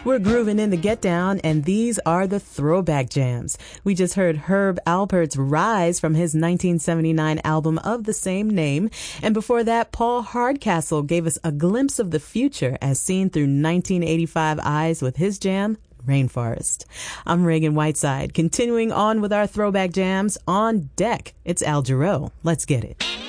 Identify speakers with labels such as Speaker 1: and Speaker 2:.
Speaker 1: We're grooving in the Get Down, and these are the Throwback Jams. We just heard Herb Alpert's Rise from his 1979 album of the same name. And before that, Paul Hardcastle gave us a glimpse of the future as seen through 1985 eyes with his jam, Rainforest. I'm Reagan Whiteside. Continuing on with our Throwback Jams, on deck, it's Al Jarreau. Let's get it.